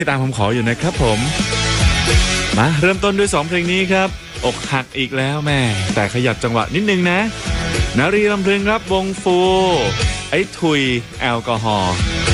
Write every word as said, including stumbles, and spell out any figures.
ตามผมขออยู่นะครับผมมาเริ่มต้นด้วยสองเพลงนี้ครับอกหักอีกแล้วแม่แต่ขยับจังหวะนิดนึงนะนารีลำพึงครับวงฟูไอ้ทุยแอลกอฮอล์